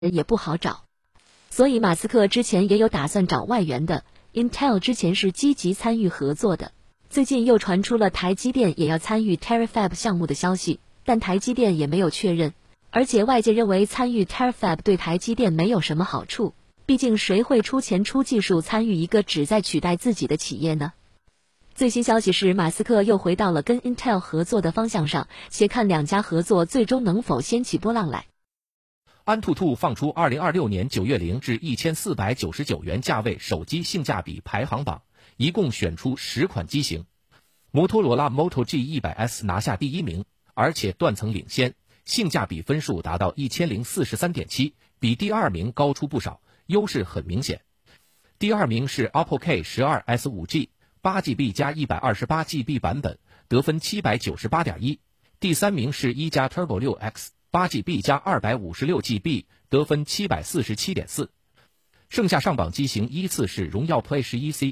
也不好找。所以马斯克之前也有打算找外援的 ，Intel 之前是积极参与合作的。最近又传出了台积电也要参与 Terafab 项目的消息，但台积电也没有确认。而且外界认为参与 Terafab 对台积电没有什么好处，毕竟谁会出钱出技术参与一个旨在取代自己的企业呢？最新消息是，马斯克又回到了跟 Intel 合作的方向上，且看两家合作最终能否掀起波浪来。 安兔兔放出2026年9月0至1499元价位手机性价比排行榜，一共选出10款机型。摩托罗拉 Moto G100S 拿下第1名，而且断层领先，性价比分数达到1043.7，比第2名高出不少，优势很明显。第2名是 OPPO K12S 5G 8GB 加 128GB 版本，得分798.1。第3名是一加 Turbo 6X 8GB 加 256GB， 得分747.4。剩下上榜机型依次是荣耀 Play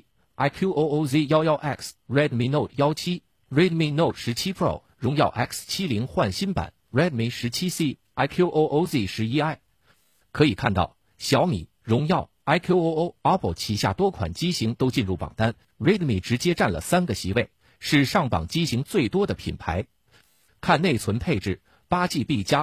11C、iQOOZ11X、Redmi Note 17、Redmi Note 17 Pro、荣耀 X70换新版、Redmi 17C、iQOOZ 11i。可以看到，小米、荣耀、iQOO、OPPO 旗下多款机型都进入榜单 ，Redmi 直接占了3个席位，是上榜机型最多的品牌。看内存配置，8GB 加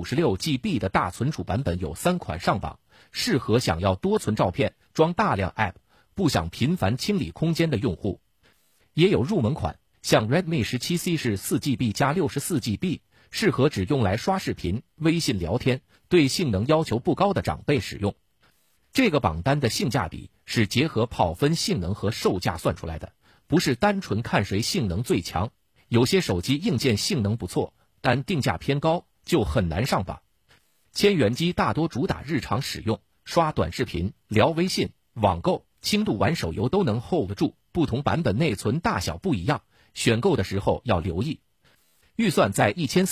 256GB 的大存储版本有3款上榜，适合想要多存照片、装大量 App、不想频繁清理空间的用户。也有入门款，像 Redmi 17C 是 4GB 加 64GB， 适合只用来刷视频、微信聊天，对性能要求不高的长辈使用。这个榜单的性价比是结合跑分性能和售价算出来的，不是单纯看谁性能最强。有些手机硬件性能不错，但定价偏高，就很难上榜。千元机大多主打日常使用，刷短视频、聊微信、网购、轻度玩手游都能 hold 得住，不同版本内存大小不一样，选购的时候要留意。预算在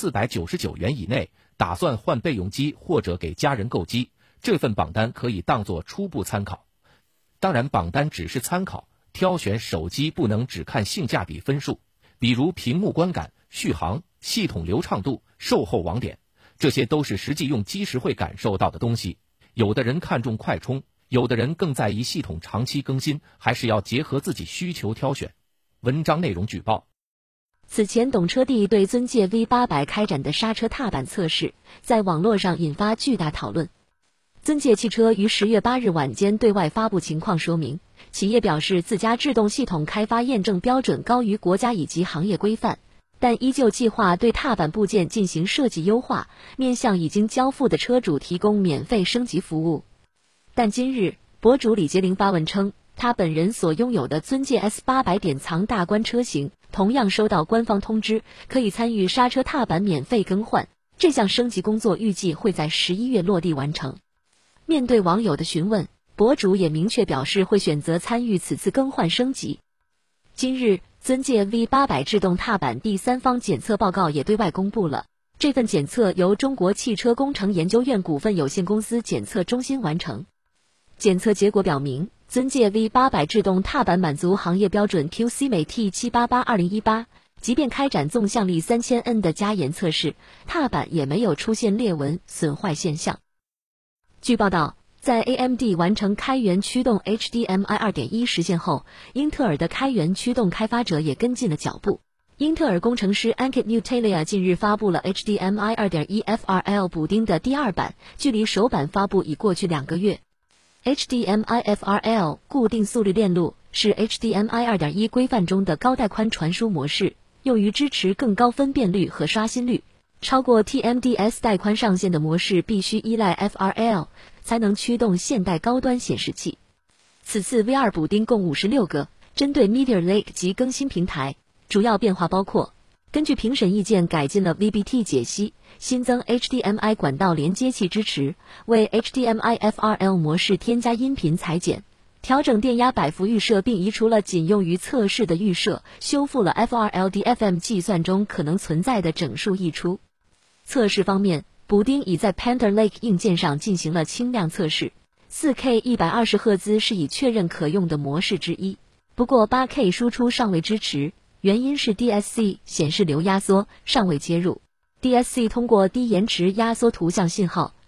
1499元以内，打算换备用机或者给家人购机，这份榜单可以当作初步参考。当然，榜单只是参考，挑选手机不能只看性价比分数，比如屏幕观感、续航、系统流畅度、售后网点，这些都是实际用机时会感受到的东西。有的人看重快充，有的人更在意系统长期更新，还是要结合自己需求挑选。文章内容举报。 此前懂车帝对尊界 V800 开展的刹车踏板测试，在网络上引发巨大讨论。尊界汽车于10月8日晚间对外发布情况说明，企业表示自家制动系统开发验证标准高于国家以及行业规范，但依旧计划对踏板部件进行设计优化，面向已经交付的车主提供免费升级服务。但今日，博主李杰林发文称，他本人所拥有的尊界 S800 典藏大关车型，同样收到官方通知，可以参与刹车踏板免费更换。这项升级工作预计会在11月落地完成。面对网友的询问，博主也明确表示会选择参与此次更换升级。今日，尊界 V800 制动踏板第3方检测报告也对外公布了。这份检测由中国汽车工程研究院股份有限公司检测中心完成。检测结果表明，尊界 V800 制动踏板满足行业标准 QC 美 T788-2018，即便开展纵向力3000N 的加严测试，踏板也没有出现裂纹损坏现象。据报道，在 AMD 完成开源驱动 HDMI 2.1 实现后，英特尔的开源驱动开发者也跟进了脚步。英特尔工程师 Ankit Nutalia 近日发布了 HDMI 2.1 FRL 补丁的第2版，距离首版发布已过去2个月。HDMI FRL 固定速率链路是 HDMI 2.1 规范中的高带宽传输模式，用于支持更高分辨率和刷新率。超过 TMDS 带宽上限的模式必须依赖 FRL 才能驱动现代高端显示器。此次 V2 补丁共56个，针对 Meteor Lake 及更新平台，主要变化包括：根据评审意见改进了 VBT 解析，新增 HDMI 管道连接器支持，为 HDMI FRL 模式添加音频裁剪，调整电压摆幅预设并移除了仅用于测试的预设，修复了 FRL DFM 计算中可能存在的整数溢出。测试方面，补丁已在 Panther Lake 硬件上进行了轻量测试。4K 120赫兹是已确认可用的模式之一，不过 8K 输出尚未支持，原因是 DSC 显示流压缩尚未接入。DSC 通过低延迟压缩图像信号，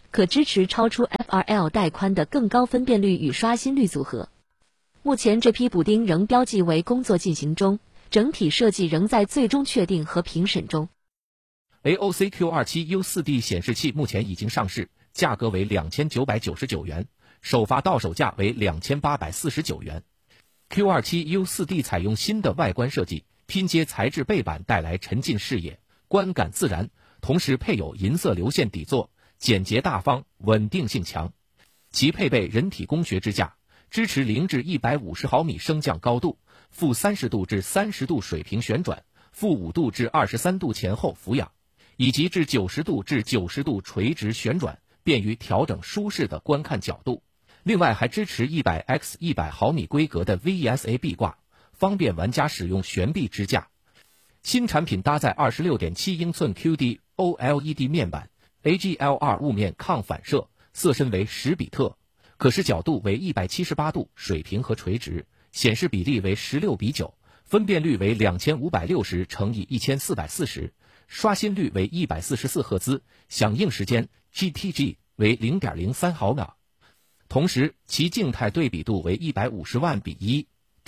可支持超出 FRL 带宽的更高分辨率与刷新率组合。目前这批补丁仍标记为工作进行中，整体设计仍在最终确定和评审中。 AOC Q27U4D 显示器目前已经上市，价格为2999元，首发到手价为2849元。Q27U4D 采用新的外观设计，拼接材质背板带来沉浸视野，观感自然，同时配有银色流线底座，简洁大方，稳定性强。其配备人体工学支架，支持0至150毫米升降高度，负30度至30度水平旋转，负5度至23度前后俯仰，以及至90度至90度垂直旋转，便于调整舒适的观看角度。另外还支持 100x100 毫米规格的 VESA 壁挂，方便玩家使用悬臂支架。新产品搭载 26.7 英寸 QD OLED 面板， AGL2 雾面抗反射，色深为10比特，可视角度为178度水平和垂直，显示比例为16比9，分辨率为2560×1440，刷新率为144赫兹，响应时间 GTG 为 0.03 毫秒。同时其静态对比度为150万比1，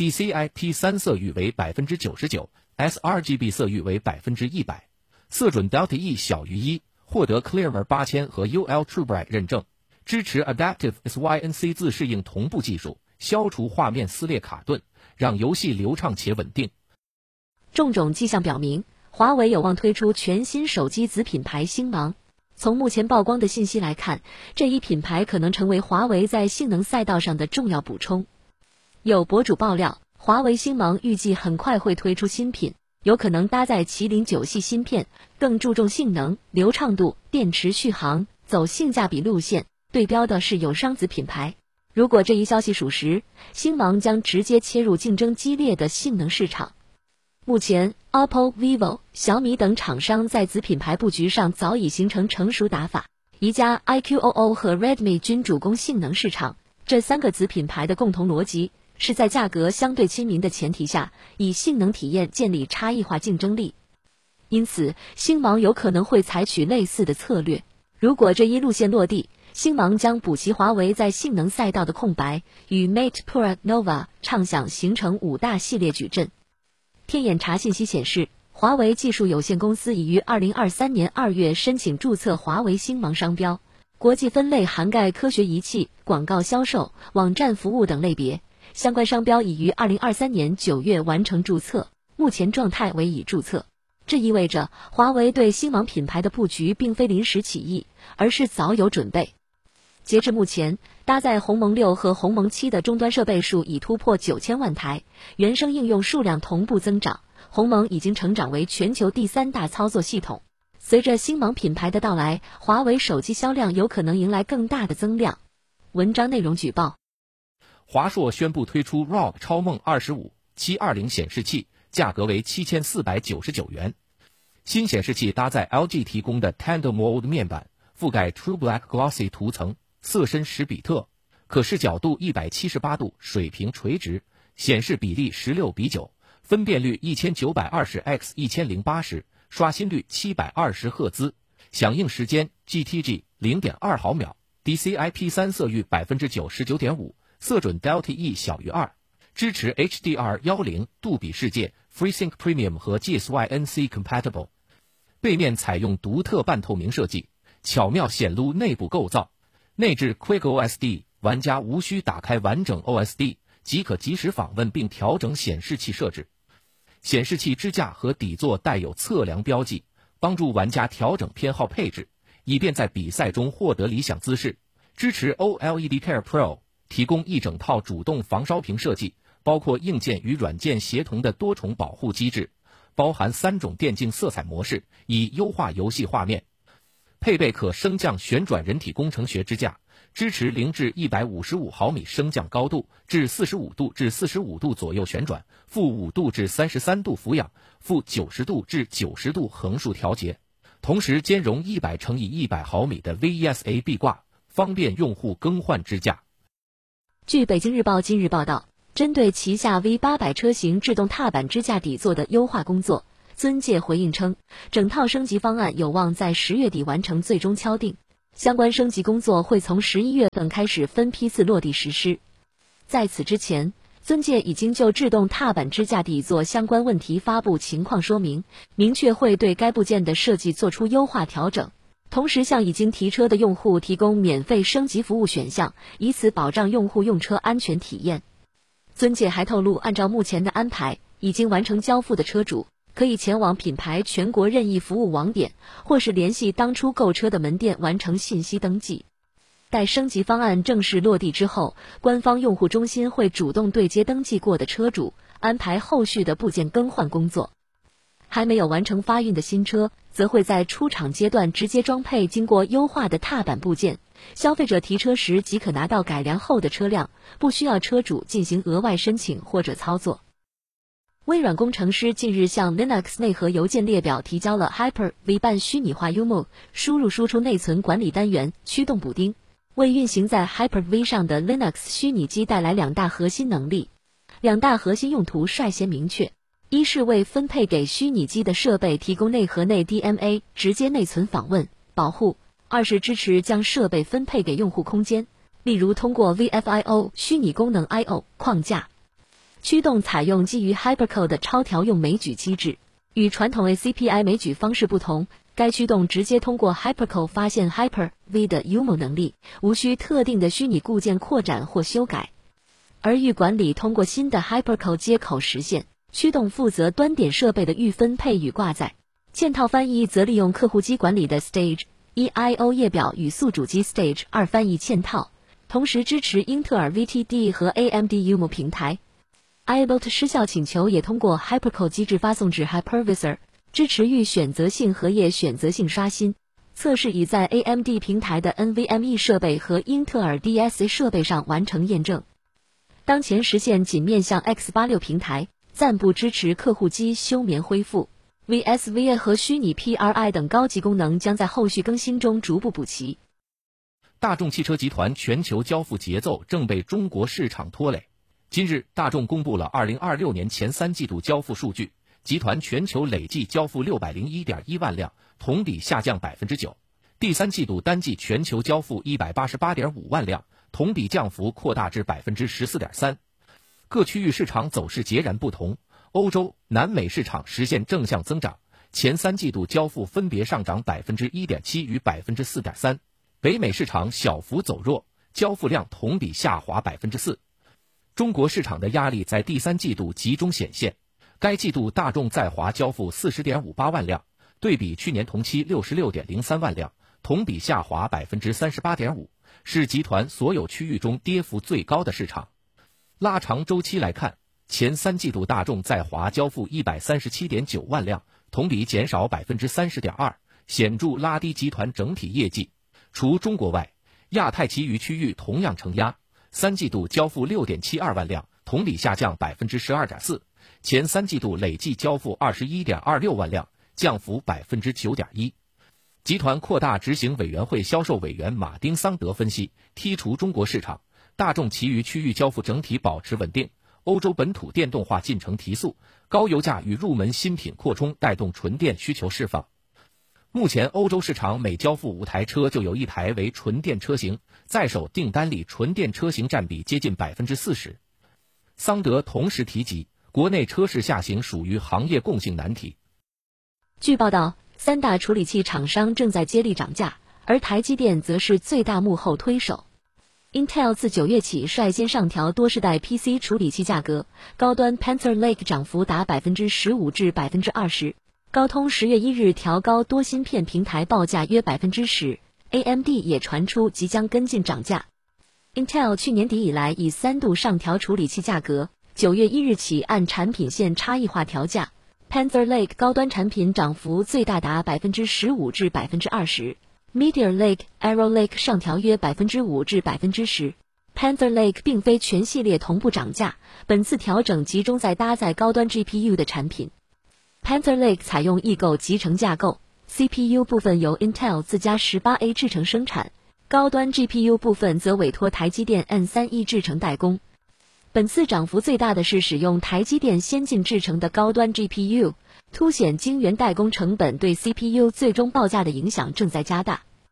DCI-P3 色域为 99%， sRGB 色域为 100%， 色准 Delta E 小于1，获得 Clearview 8000和 UL TrueBright 认证，支持 Adaptive SYNC 自适应同步技术，消除画面撕裂卡顿，让游戏流畅且稳定。 种种迹象表明，华为有望推出全新手机子品牌星芒。从目前曝光的信息来看，这一品牌可能成为华为在性能赛道上的重要补充。有博主爆料，华为星芒预计很快会推出新品，有可能搭载麒麟9系芯片，更注重性能、流畅度、电池续航，走性价比路线，对标的是友商子品牌。如果这一消息属实，星芒将直接切入竞争激烈的性能市场。目前 OPPO、vivo、小米等厂商在子品牌布局上早已形成成熟打法，宜家、iQOO 和 Redmi 均主攻性能市场。这3个子品牌的共同逻辑是在价格相对亲民的前提下，以性能体验建立差异化竞争力。因此，星芒有可能会采取类似的策略。如果这一路线落地，星芒将补齐华为在性能赛道的空白，与 Mate Pro Nova 畅想形成5大系列矩阵。天眼查信息显示，华为技术有限公司已于2023年2月申请注册华为星芒商标，国际分类涵盖科学仪器、广告销售、网站服务等类别，相关商标已于2023年9月完成注册，目前状态为已注册。这意味着华为对星芒品牌的布局并非临时起意，而是早有准备。截至目前，搭载鸿蒙6和鸿蒙7的终端设备数已突破9000万台，原生应用数量同步增长，鸿蒙已经成长为全球第3大操作系统。随着星芒品牌的到来，华为手机销量有可能迎来更大的增量。文章内容举报： 华硕宣布推出 ROG 超梦25 720显示器，价格为7499元。新显示器搭载 LG 提供的 Tandem Mold 面板，覆盖 True Black Glossy 涂层，色深10比特，可视角度178度水平垂直，显示比例16比9，分辨率1920x1080，刷新率720赫兹，响应时间 GTG 0.2毫秒， DCI-P3 色域 99.5%， 色准 Delta E 小于2，支持 HDR10、杜比世界、FreeSync Premium 和 GSYNC Compatible。 背面采用独特半透明设计，巧妙显露内部构造。内置 QuickOSD， 玩家无需打开完整 OSD， 即可及时访问并调整显示器设置。显示器支架和底座带有测量标记，帮助玩家调整偏好配置，以便在比赛中获得理想姿势。支持 OLED Pair Pro， 提供一整套主动防烧屏设计，包括硬件与软件协同的多重保护机制，包含3种电竞色彩模式，以优化游戏画面。配备可升降旋转人体工程学支架，支持0至155毫米升降高度，至45度至45度左右旋转，负5度至33度俯仰，负90度至90度横竖调节。同时兼容100×100毫米的 VESA 壁挂，方便用户更换支架。 据北京日报今日报道，针对旗下 V800 车型制动踏板支架底座的优化工作，尊界回应称，整套升级方案有望在10月底完成最终敲定。 相关升级工作会从11月份开始分批次落地实施。在此之前，尊界已经就制动踏板支架底座相关问题发布情况说明，明确会对该部件的设计做出优化调整，同时向已经提车的用户提供免费升级服务选项，以此保障用户用车安全体验。尊界还透露，按照目前的安排，已经完成交付的车主可以前往品牌全国任意服务网点，或是联系当初购车的门店完成信息登记。待升级方案正式落地之后，官方用户中心会主动对接登记过的车主，安排后续的部件更换工作。还没有完成发运的新车，则会在出厂阶段直接装配经过优化的踏板部件，消费者提车时即可拿到改良后的车辆，不需要车主进行额外申请或者操作。微软工程师近日向 Linux 内核邮件列表提交了 Hyper-V 半虚拟化 UML 输入输出内存管理单元驱动补丁，为运行在 Hyper-V 上的 Linux 虚拟机带来两大核心能力。两大核心用途率先明确，一是为分配给虚拟机的设备提供内核内 DMA 直接内存访问保护；二是支持将设备分配给用户空间，例如通过 VFIO 虚拟功能 I/O 框架。驱动采用基于 Hypercode 的超调用枚举机制，与传统 ACPI 枚举方式不同，该驱动直接通过 Hypercode 发现 Hyper-V 的 UML 能力，无需特定的虚拟固件扩展或修改。而预管理通过新的 Hypercode 接口实现，驱动负责端点设备的预分配与挂载，嵌套翻译则利用客户机管理的 Stage 1 I/O 页表与宿主机 Stage 2翻译嵌套，同时支持英特尔 VTD 和 AMD UML 平台。iBoot 失效请求也通过 Hypercode 机制发送至 Hypervisor， 支持预选择性荷叶选择性刷新。测试已在 AMD 平台的 NVMe 设备和英特尔 DSA 设备上完成验证。当前实现仅面向 X86 平台，暂不支持客户机休眠恢复。VSVA 和虚拟 PRI 等高级功能将在后续更新中逐步补齐。 大众汽车集团全球交付节奏正被中国市场拖累。今日，大众公布了2026年前3季度交付数据，集团全球累计交付601.1万辆，同比下降 9%。第三季度单季全球交付188.5万辆，同比降幅扩大至 14.3%。各区域市场走势截然不同，欧洲、南美市场实现正向增长，前3季度交付分别上涨 1.7% 与 4.3%。北美市场小幅走弱，交付量同比下滑 4%。中国市场的压力在第三季度集中显现，该季度大众在华交付 40.58 万辆，对比去年同期 66.03 万辆，同比下滑 38.5%， 是集团所有区域中跌幅最高的市场。拉长周期来看，前3季度大众在华交付 137.9 万辆，同比减少 30.2%， 显著拉低集团整体业绩。除中国外，亚太其余区域同样承压，3季度交付 6.72 万辆，同比下降 12.4%， 前3季度累计交付 21.26 万辆，降幅 9.1%。集团扩大执行委员会销售委员马丁桑德分析，剔除中国市场，大众其余区域交付整体保持稳定，欧洲本土电动化进程提速，高油价与入门新品扩充带动纯电需求释放。目前欧洲市场每交付5台车就有1台为纯电车型，在手订单里纯电车型占比接近 40%。桑德同时提及，国内车市下行属于行业共性难题。 据报道，3大处理器厂商正在接力涨价，而台积电则是最大幕后推手。Intel 自9月起率先上调多世代 PC 处理器价格，高端 Panther Lake 涨幅达 15% 至 20%。高通10月1日调高多芯片平台报价约 10%， AMD 也传出即将跟进涨价。Intel 去年底以来已3度上调处理器价格，9月1日起按产品线差异化调价。Panther Lake 高端产品涨幅最大达 15% 至 20%，Meteor Lake、Arrow Lake 上调约 5% 至 10%。Panther Lake 并非全系列同步涨价，本次调整集中在搭载高端 GPU 的产品。Panther Lake 采用异构集成架构 ，CPU 部分由 Intel 自家 18A 制程生产，高端 GPU 部分则委托台积电 N3E 制程代工。本次涨幅最大的是使用台积电先进制程的高端 GPU， 凸显晶圆代工成本对 CPU 最终报价的影响正在加大。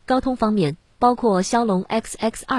高通方面，包括骁龙XX2